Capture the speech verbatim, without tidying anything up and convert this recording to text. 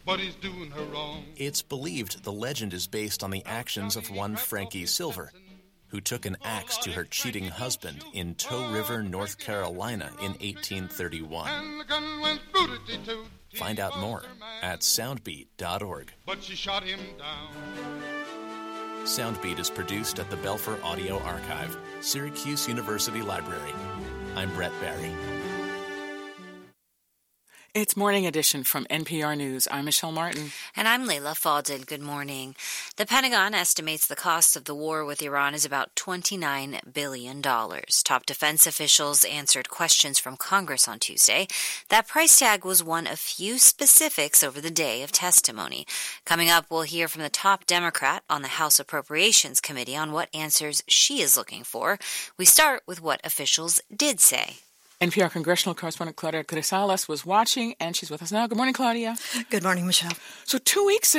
but he's doing her wrong. It's believed the legend is based on the actions of one Frankie Silver, who took an axe to her cheating husband in Toe River, North Carolina in eighteen thirty-one. And the gun went boot-a-dee-toot. Find out more at soundbeat dot org. But she shot him down. Soundbeat is produced at the Belfer Audio Archive, Syracuse University Library. I'm Brett Barry. It's Morning Edition from N P R News. I'm Michelle Martin. And I'm Layla Faldin. Good morning. The Pentagon estimates the cost of the war with Iran is about twenty-nine billion dollars. Top defense officials answered questions from Congress on Tuesday. That price tag was one of few specifics over the day of testimony. Coming up, we'll hear from the top Democrat on the House Appropriations Committee on what answers she is looking for. We start with what officials did say. N P R congressional correspondent Claudia Grisales was watching, and she's with us now. Good morning, Claudia. Good morning, Michelle. So two weeks